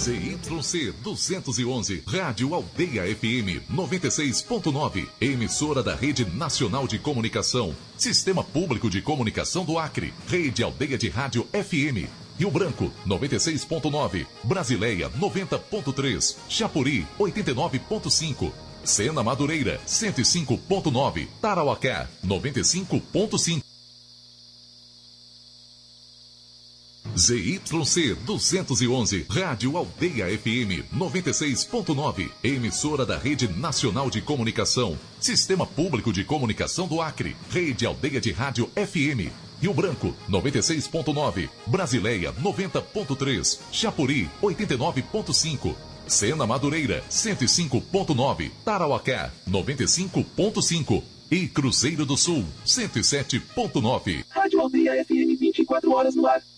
ZYC 211, Rádio Aldeia FM 96.9, emissora da Rede Nacional de Comunicação, Sistema Público de Comunicação do Acre, Rede Aldeia de Rádio FM, Rio Branco 96.9, Brasileia 90.3, Chapuri 89.5, Sena Madureira 105.9, Tarauacá 95.5. ZYC 211, Rádio Aldeia FM 96.9, emissora da Rede Nacional de Comunicação, Sistema Público de Comunicação do Acre, Rede Aldeia de Rádio FM, Rio Branco 96.9, Brasileia 90.3, Chapuri 89.5, Sena Madureira 105.9, Tarauacá 95.5 e Cruzeiro do Sul 107.9. Rádio Aldeia FM 24 horas no ar.